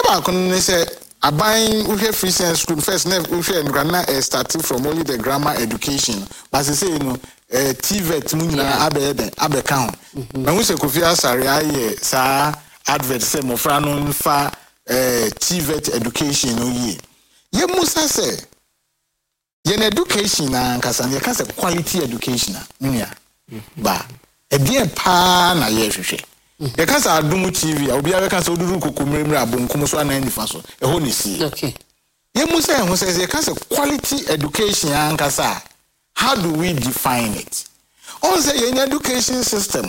ba kon say aban we free science school first na we and starting from only the grammar education but say you know TVET mu nyina abe count na we say Kofi Asare aye sa advert say mofra no nfa TVET education no ye musa say yen education na nkasa ye ka say quality education na ba e bien pa na ye hwehwe ye ka say Adum TV obi a ka say oduru kokomremre abonkom so anan nifa so e ho ne si okay ye musa ye ho say ye ka say quality education nkasa how do we define it on say yen education system